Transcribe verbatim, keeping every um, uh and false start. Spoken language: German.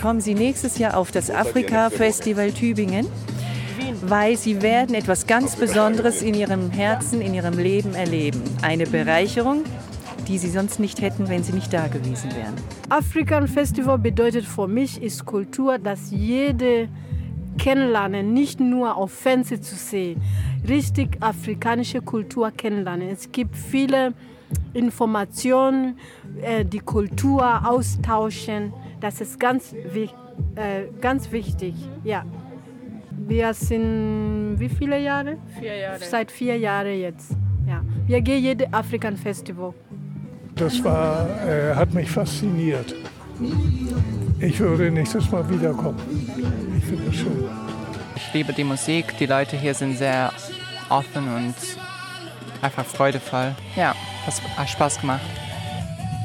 kommen Sie nächstes Jahr auf das Afrika-Festival Tübingen, weil Sie werden etwas ganz Besonderes in Ihrem Herzen, in Ihrem Leben erleben. Eine Bereicherung, die Sie sonst nicht hätten, wenn Sie nicht da gewesen wären. African Festival bedeutet für mich, ist Kultur, dass jede kennenlernen, nicht nur auf Fernsehen zu sehen, richtig afrikanische Kultur kennenlernen. Es gibt viele Informationen, äh, die Kultur austauschen. Das ist ganz, äh, ganz wichtig. Ja. Wir sind wie viele Jahre? Vier Jahre. Seit vier Jahren jetzt. Ja. Wir gehen jedes African Festival. Das war, äh, hat mich fasziniert. Ich würde nächstes Mal wiederkommen. Ich finde es schön. Ich liebe die Musik, die Leute hier sind sehr offen und einfach freudevoll. Ja, hat Spaß gemacht.